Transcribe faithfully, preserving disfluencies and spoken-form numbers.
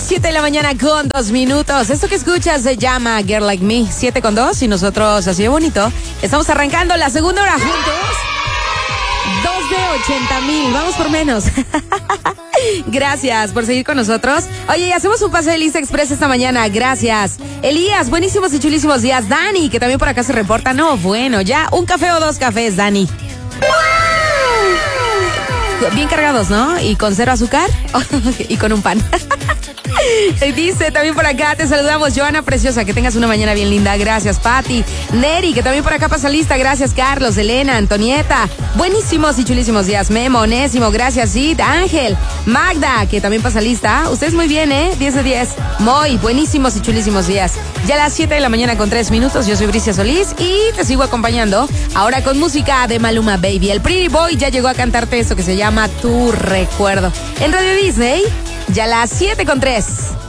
siete de la mañana con dos minutos. Esto que escuchas se llama Girl Like Me. siete con dos y nosotros, así de bonito, estamos arrancando la segunda hora juntos. Dos de ochenta mil, vamos por menos. Gracias por seguir con nosotros. Oye, y hacemos un pase de lista express esta mañana. Gracias. Elías, buenísimos y chulísimos días. Dani, que también por acá se reporta. No, bueno, ya un café o dos cafés, Dani. Bien cargados, ¿no? Y con cero azúcar y con un pan. Dice también por acá, te saludamos, Joana Preciosa, que tengas una mañana bien linda, gracias, Pati. Neri, que también por acá pasa lista, gracias, Carlos, Elena, Antonieta, buenísimos y chulísimos días, Memo, Onésimo, gracias, Sid, Ángel, Magda, que también pasa lista, ustedes muy bien, ¿eh? diez de diez, Moy, buenísimos y chulísimos días. Ya a las siete de la mañana con tres minutos, yo soy Bricia Solís y te sigo acompañando, ahora con música de Maluma Baby. El Pretty Boy ya llegó a cantarte esto que se llama Tu Recuerdo. En Radio Disney, ya a las siete con tres.